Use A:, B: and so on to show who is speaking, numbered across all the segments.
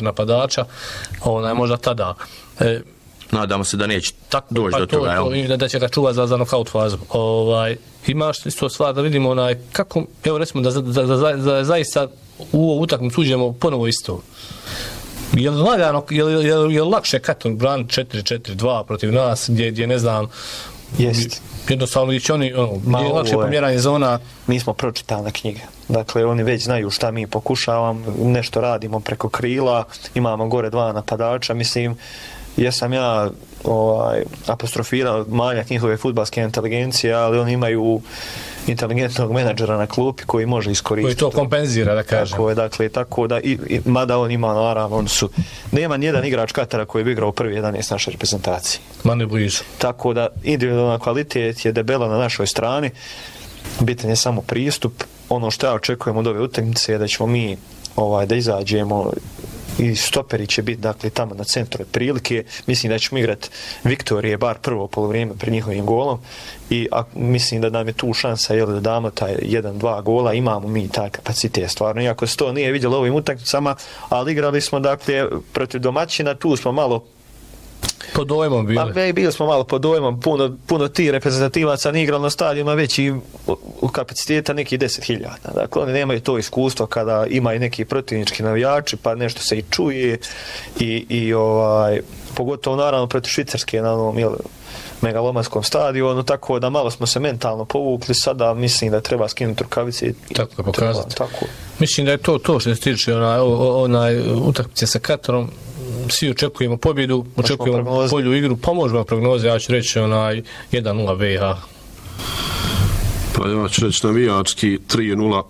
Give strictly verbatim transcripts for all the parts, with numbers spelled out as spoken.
A: četiri napadača, onaj, možda tada. E,
B: Nadamo se da neće
A: tako,
B: doći
A: pa
B: do toga.
A: To, to, da će ga čuvati za, za nokaut fazu. Ovaj, imaš isto stvar da vidimo onaj, kako, evo recimo da, da, da, da, da zaista u ovu utakmicu uđemo ponovo isto. Je li lagano, je li, je li, je li lakše Katon braniti četiri četiri dva protiv nas, gdje, gdje ne znam,
C: jest.
A: Jednostavno ići oni, ono, gdje je lakše pomjeranje zona.
C: Mi smo pročitali knjige. Dakle, oni već znaju šta mi pokušavamo, nešto radimo preko krila, imamo gore dva napadača, mislim, jesam ja ovaj, apostrofirao manjak njihove fudbalske inteligencije, ali oni imaju inteligentnog menadžera na klupi koji može iskoristiti.
A: Koji to kompenzira, da kažem.
C: Tako je, dakle, tako da, i, i, mada on ima, naravno, on su, nema nijedan igrač Katara koji bi igrao u prvi jedanaest naše reprezentacije.
A: Ma ne blizu.
C: Tako da, individualna kvalitet je debela na našoj strani, bitan je samo pristup. Ono što ja očekujem od ove utakmice je da ćemo mi ovaj, da izađemo i stoperi će biti dakle tamo na centru prilike. Mislim da ćemo igrati Viktorije bar prvo polovrijeme pred njihovim golom i a, mislim da nam je tu šansa jel, da damo taj jedan dva gola, imamo mi taj kapacitet stvarno, iako se to nije vidjelo ovim utakmicama, ali igrali smo dakle protiv domaćina, tu smo malo
A: pod dojmom bili.
C: Pa bili smo malo pod dojmom, puno, puno ti reprezentativaca ni igrali na stadionima već i u kapaciteta neki deset hiljada. Dakle, oni nemaju to iskustvo kada imaju neki protivnički navijači, pa nešto se i čuje i, i ovaj, pogotovo naravno protiv Švicarske na onom jel, megalomanskom stadionu, tako da malo smo se mentalno povukli, sada mislim da treba skinuti rukavice i
A: tako je pokazati.
C: Treba, tako.
A: Mislim da je to to što se tiče onaj, onaj utakmice sa Katarom. Svi očekujemo pobjedu, očekujemo bolju igru, pa možemo prognoze, ja ću reći onaj jedan nula V H.
D: Pa ja ću reći navijački tri nula.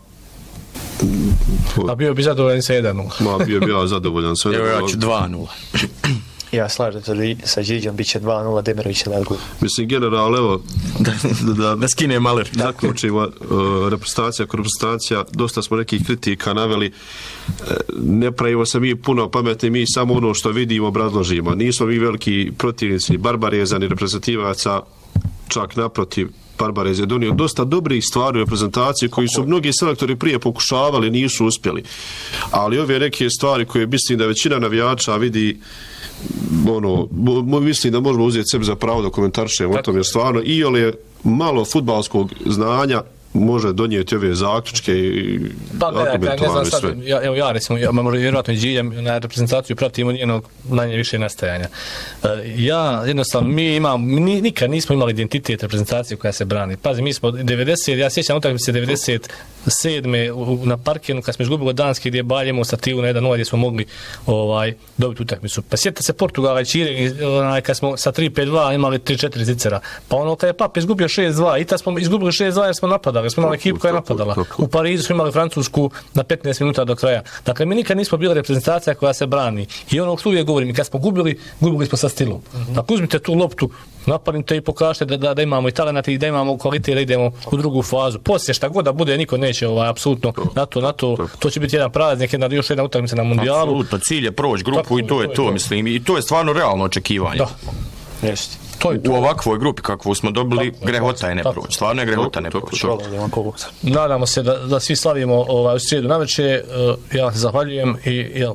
A: A bio bi zadovoljan sa jedan nula.
D: Ma, bio bi ja zadovoljan sa jedan nula.
B: Evo ja ću dva nula.
C: Ja slažem se sa Điđom, bit će dva nula, Demirović će da odgovor.
D: Mislim, general, evo,
B: da, da, da skine maler.
D: Zaključimo, uh, reprezentacija, reprezentacija, dosta smo nekih kritika naveli, uh, ne pravimo se mi puno pametni, mi samo ono što vidimo obrazložimo. Nismo mi veliki protivnici Barbareza ni reprezentativaca, čak naprotiv. Barbarez je donio dosta dobrih stvari u reprezentaciji koji su mnogi selektori prije pokušavali, nisu uspjeli. Ali ove neke stvari koje mislim da većina navijača vidi, ono, mislim da možemo uzeti sebi za pravo da komentarišemo o tom, jer stvarno i ole malo fudbalskog znanja može donijeti ove zaključke i
A: pa,
D: argumentovane sve.
A: Ja, evo ja recimo, ja, možda vjerojatno i Điljem na reprezentaciju pratimo njenog najviše nastajanja. Uh, ja jednostavno, mi imamo, mi nikad nismo imali identitet reprezentacije koja se brani. Pazi, mi smo devedeset, ja sjećam utakmice devedeset sedme u, na Parkenu kad smo izgubili Danski gdje baljemo stativu na jedan nula gdje smo mogli ovaj, dobiti utakmicu. Pa sjetite se Portugala i Čire onaj, kad smo sa tri pet dva imali tri četiri zicera. Pa ono kad je Pap izgubio šest dva i tad smo izgubili šest dva jer smo napadali. Smo imali ekipu koja je napadala. U Parizu smo imali Francusku na petnaest minuta do kraja. Dakle, mi nikad nismo bili reprezentacija koja se brani. I ono što uvijek govorim, kad smo gubili, gubili smo sa stilom. Mm-hmm. Dakle, uzmite tu loptu, napadnite i pokažete da, da, da imamo i talent i da imamo kvalitet da idemo u drugu fazu. Poslije šta god da bude, niko neće ovaj, apsolutno na to, na to, to će biti jedan praznik, jedna, još jedna utakmica na mundijalu.
B: Apsolutno, cilj je proći grupu tako, i to je to, to, mislim. I to je stvarno realno očekivanje.
A: Da.
C: Jeste.
A: To je to.
B: U ovakvoj grupi kakvu smo dobili, tako, grehota je ne proći. Stvarno je grehota ne proći.
A: Nadamo se da, da svi slavimo ovaj, u srijedu navečer. Ja vam se zahvaljujem i jel,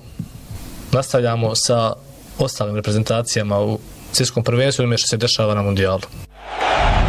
A: nastavljamo sa ostalim reprezentacijama u svjetskom prvenstvu i što se dešava na mundijalu.